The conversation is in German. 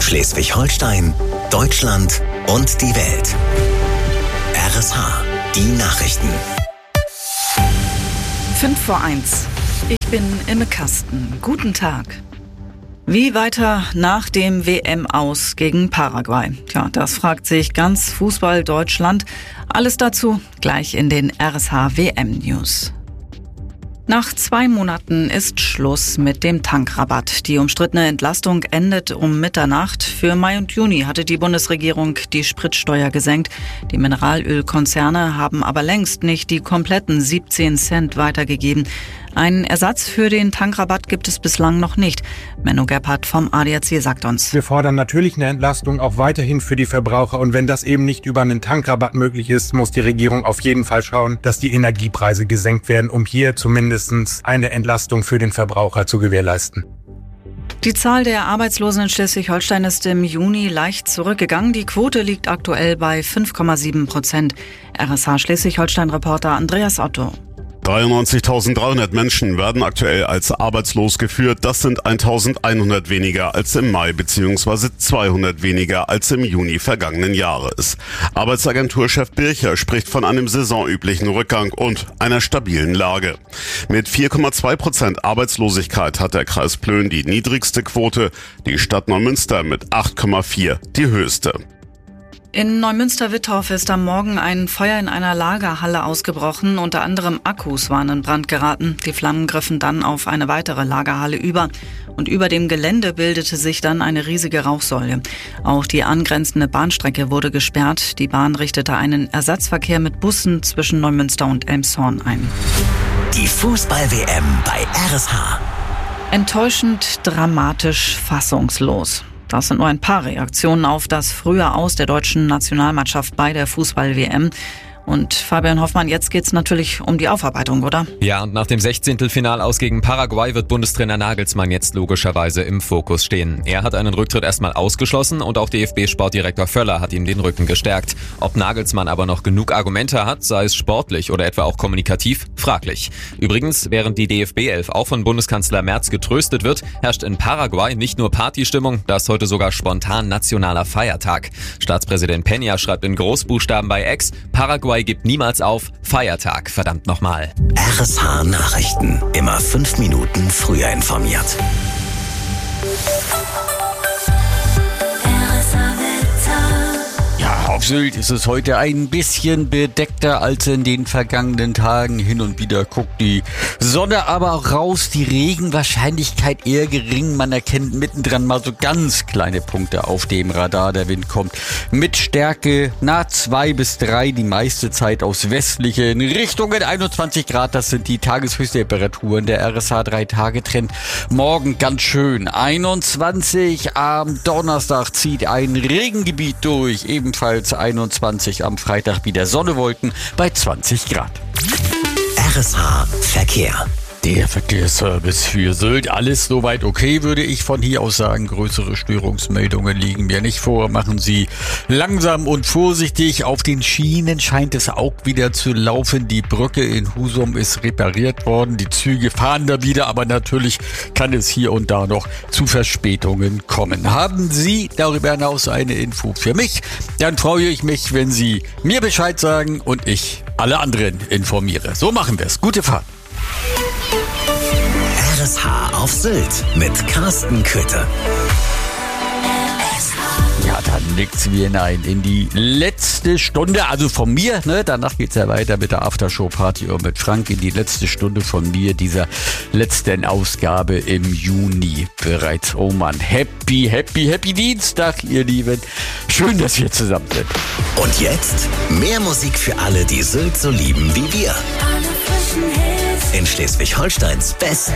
Schleswig-Holstein, Deutschland und die Welt. RSH, die Nachrichten. 5:05. Ich bin Imme Kasten. Guten Tag. Wie weiter nach dem WM-Aus gegen Paraguay? Tja, das fragt sich ganz Fußball Deutschland. Alles dazu gleich in den RSH WM-News. Nach 2 Monaten ist Schluss mit dem Tankrabatt. Die umstrittene Entlastung endet um Mitternacht. Für Mai und Juni hatte die Bundesregierung die Spritsteuer gesenkt. Die Mineralölkonzerne haben aber längst nicht die kompletten 17 Cent weitergegeben. Einen Ersatz für den Tankrabatt gibt es bislang noch nicht. Menno Gebhardt vom ADAC sagt uns: Wir fordern natürlich eine Entlastung auch weiterhin für die Verbraucher. Und wenn das eben nicht über einen Tankrabatt möglich ist, muss die Regierung auf jeden Fall schauen, dass die Energiepreise gesenkt werden, um hier zumindest eine Entlastung für den Verbraucher zu gewährleisten. Die Zahl der Arbeitslosen in Schleswig-Holstein ist im Juni leicht zurückgegangen. Die Quote liegt aktuell bei 5,7%. RSH Schleswig-Holstein-Reporter Andreas Otto. 93.300 Menschen werden aktuell als arbeitslos geführt. Das sind 1.100 weniger als im Mai bzw. 200 weniger als im Juni vergangenen Jahres. Arbeitsagenturchef Bircher spricht von einem saisonüblichen Rückgang und einer stabilen Lage. Mit 4,2% Arbeitslosigkeit hat der Kreis Plön die niedrigste Quote, die Stadt Neumünster mit 8,4 die höchste. In Neumünster-Wittorf ist am Morgen ein Feuer in einer Lagerhalle ausgebrochen. Unter anderem Akkus waren in Brand geraten. Die Flammen griffen dann auf eine weitere Lagerhalle über. Und über dem Gelände bildete sich dann eine riesige Rauchsäule. Auch die angrenzende Bahnstrecke wurde gesperrt. Die Bahn richtete einen Ersatzverkehr mit Bussen zwischen Neumünster und Elmshorn ein. Die Fußball-WM bei RSH. Enttäuschend, dramatisch, fassungslos. Das sind nur ein paar Reaktionen auf das frühe Aus der deutschen Nationalmannschaft bei der Fußball-WM. Und Fabian Hoffmann, jetzt geht's natürlich um die Aufarbeitung, oder? Ja, und nach dem 16. Aus gegen Paraguay wird Bundestrainer Nagelsmann jetzt logischerweise im Fokus stehen. Er hat einen Rücktritt erstmal ausgeschlossen und auch DFB-Sportdirektor Völler hat ihm den Rücken gestärkt. Ob Nagelsmann aber noch genug Argumente hat, sei es sportlich oder etwa auch kommunikativ, fraglich. Übrigens, während die DFB-11 auch von Bundeskanzler Merz getröstet wird, herrscht in Paraguay nicht nur Partystimmung, da ist heute sogar spontan nationaler Feiertag. Staatspräsident Peña schreibt in Großbuchstaben bei X: Paraguay gibt niemals auf, Feiertag, verdammt nochmal. RSH Nachrichten, immer 5 Minuten früher informiert. Auf Sylt ist es heute ein bisschen bedeckter als in den vergangenen Tagen. Hin und wieder guckt die Sonne aber auch raus, die Regenwahrscheinlichkeit eher gering. Man erkennt mittendrin mal so ganz kleine Punkte auf dem Radar. Der Wind kommt mit Stärke nahe 2 bis 3, die meiste Zeit aus westlichen Richtungen. 21 Grad, das sind die Tageshöchsttemperaturen. Der RSH 3-Tage-Trend morgen ganz schön. 21 am Donnerstag zieht ein Regengebiet durch, ebenfalls 21 am Freitag wieder Sonnewolken bei 20 Grad. RSH Verkehr. Der Verkehrsservice für Sylt, alles soweit okay, würde ich von hier aus sagen. Größere Störungsmeldungen liegen mir nicht vor. Machen Sie langsam und vorsichtig. Auf den Schienen scheint es auch wieder zu laufen. Die Brücke in Husum ist repariert worden. Die Züge fahren da wieder, aber natürlich kann es hier und da noch zu Verspätungen kommen. Haben Sie darüber hinaus eine Info für mich? Dann freue ich mich, wenn Sie mir Bescheid sagen und ich alle anderen informiere. So machen wir es. Gute Fahrt. RSH auf Sylt mit Carsten Köthe. Ja, dann legt's wie hinein in die letzte Stunde, also von mir, ne? Danach geht's ja weiter mit der Aftershow-Party und mit Frank in die letzte Stunde von mir, dieser letzten Ausgabe im Juni bereits. Oh Mann, happy Dienstag, ihr Lieben. Schön, dass wir zusammen sind. Und jetzt mehr Musik für alle, die Sylt so lieben wie wir. In Schleswig-Holsteins Best